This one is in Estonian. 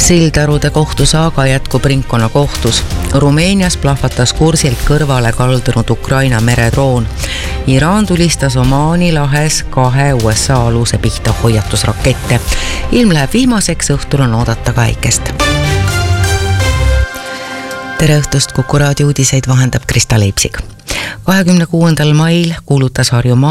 Sildarude kohtusaaga jätkub ringkonnakohtus. Rumeenias plahvatas kursilt kõrvale kaldunud Ukraina meredroon. Iraan tulistas Omaani lahes 2 USA aluse pihta hoiatusrakette. Ilm läheb vihmaseks, õhtul on oodata ka äikest. Tere õhtust, Kuku raadio uudiseid vahendab Krista Leipsik. 26. mail kuulutas Harjumaa